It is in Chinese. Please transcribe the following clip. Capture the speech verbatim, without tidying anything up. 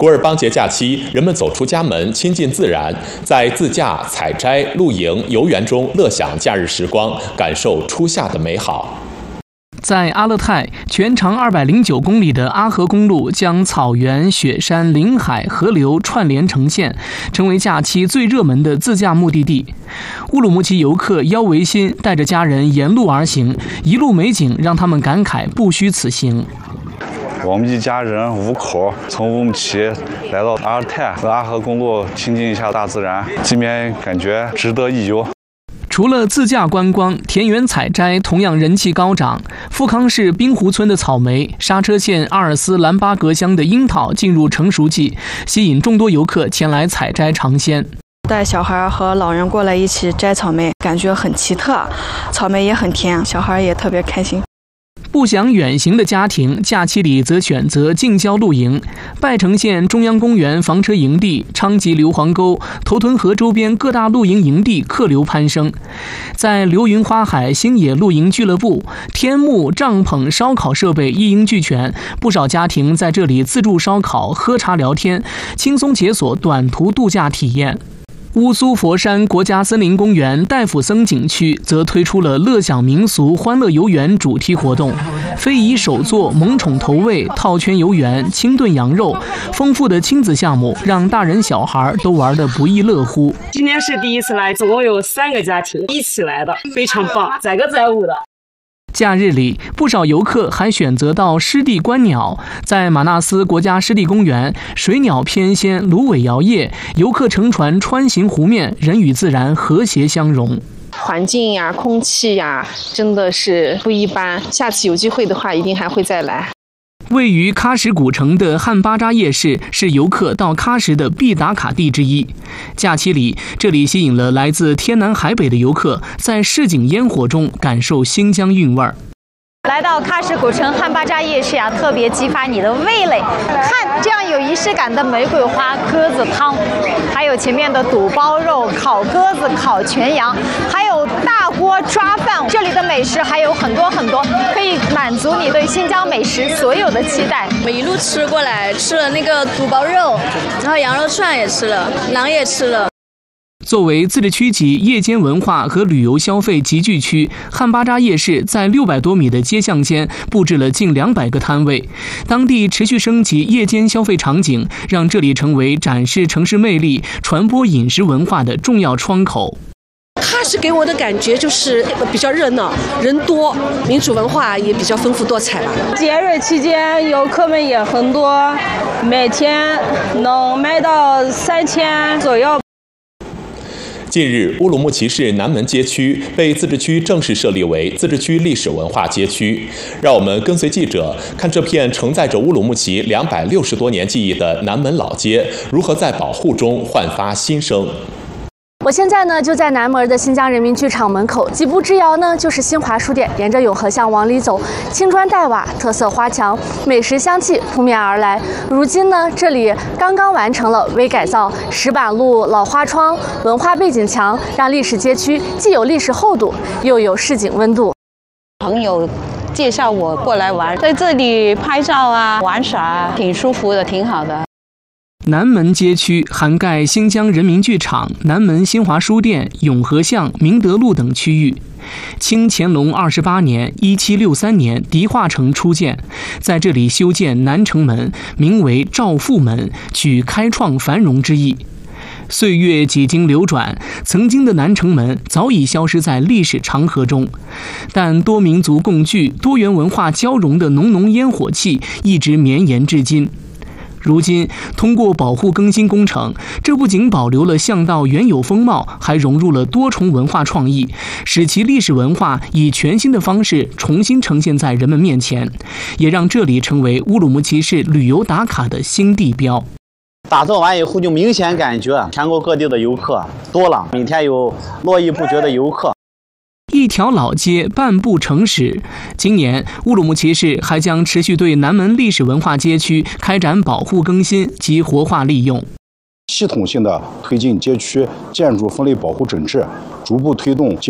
古尔邦节假期，人们走出家门，亲近自然，在自驾、采摘、露营、游园中乐享假日时光，感受初夏的美好。 在阿勒泰，全长二百零九公里的阿河公路将草原、雪山、林海、河流串联成线，成为假期最热门的自驾目的地。乌鲁木齐游客腰围新带着家人沿路而行，一路美景让他们感慨不虚此行。 我们一家人五口从乌鲁木齐来到阿勒泰，和阿河公路亲近一下大自然，这边感觉值得一游。 除了自驾观光，田园采摘同样人气高涨。富康市滨湖村的草莓，刹车县阿尔斯兰巴格乡的樱桃进入成熟季，吸引众多游客前来采摘尝鲜。 带小孩和老人过来一起摘草莓，感觉很奇特，草莓也很甜，小孩也特别开心。 不想远行的家庭，假期里则选择近郊露营。拜城县中央公园房车营地、昌吉硫磺沟、头屯河周边各大露营营地客流攀升。在流云花海星野露营俱乐部，天幕、帐篷、烧烤设备一应俱全，不少家庭在这里自助烧烤、喝茶聊天，轻松解锁短途度假体验。乌苏佛山国家森林公园戴府僧景区则推出了乐享民俗欢乐游园主题活动，非遗手作、萌宠投喂、套圈游园、清炖羊肉，丰富的亲子项目让大人小孩都玩得不亦乐乎。 今年是第一次来，总共有三个家庭一起来的，非常棒，载歌载舞的。 假日里，不少游客还选择到湿地观鸟。在马纳斯国家湿地公园，水鸟翩跹，芦苇摇曳，游客乘船穿行湖面，人与自然和谐相融。 环境呀、空气呀，真的是不一般。下次有机会的话，一定还会再来。 位于喀什古城的汉巴扎夜市是游客到喀什的必打卡地之一。假期里，这里吸引了来自天南海北的游客，在市井烟火中感受新疆韵味儿。 来到喀什古城汉巴扎夜市啊，特别激发你的味蕾。看这样有仪式感的玫瑰花鸽子汤，还有前面的肚包肉、烤鸽子、烤全羊，还有大锅抓饭。这里的美食还有很多很多，可以满足你对新疆美食所有的期待。 我们一路吃过来，吃了那个肚包肉，然后羊肉串也吃了，馕也吃了。 作为自治区级夜间文化和旅游消费集聚区，汉巴扎夜市在六百多米的街巷间布置了近两百个摊位，当地持续升级夜间消费场景，让这里成为展示城市魅力、传播饮食文化的重要窗口。 喀什给我的感觉就是比较热闹，人多，民族文化也比较丰富多彩吧。 节日期间游客们也很多，每天能卖到三千左右。 近日，乌鲁木齐市南门街区被自治区正式设立为自治区历史文化街区。让我们跟随记者看这片承载着乌鲁木齐两百六十多年记忆的南门老街，如何在保护中焕发新生。 我现在呢就在南门的新疆人民剧场门口，几步之遥呢就是新华书店，沿着永和巷往里走，青砖黛瓦，特色花墙，美食香气扑面而来。如今呢，这里刚刚完成了微改造，石板路、老花窗、文化背景墙，让历史街区既有历史厚度，又有市井温度。 朋友介绍我过来玩，在这里拍照啊、玩耍，挺舒服的，挺好的。 南门街区涵盖新疆人民剧场、南门新华书店、永和巷、明德路等区域。清乾隆二十八年（一七六三年）迪化城初建，在这里修建南城门，名为兆富门，取开创繁荣之意。岁月几经流转，曾经的南城门早已消失在历史长河中，但多民族共聚、多元文化交融的浓浓烟火气一直绵延至今。如今，通过保护更新工程，这不仅保留了巷道原有风貌，还融入了多重文化创意，使其历史文化以全新的方式重新呈现在人们面前，也让这里成为乌鲁木齐市旅游打卡的新地标。 打造完以后，就明显感觉全国各地的游客多了，每天有络绎不绝的游客。 一条老街，半部城史。今年，乌鲁木齐市还将持续对南门历史文化街区开展保护更新及活化利用， 系统性的推进街区建筑分类保护整治，逐步推动街